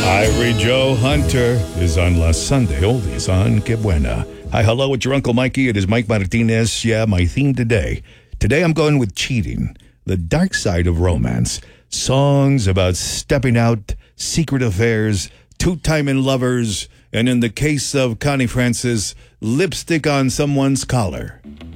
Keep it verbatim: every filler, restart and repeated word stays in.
Ivory Joe Hunter is on La Sunday Oldies on Que Buena. Hi, hello, it's your Uncle Mikey. It is Mike Martinez. Yeah, my theme today. Today I'm going with cheating, the dark side of romance. Songs about stepping out, secret affairs, two-timing lovers, and in the case of Connie Francis, lipstick on someone's collar.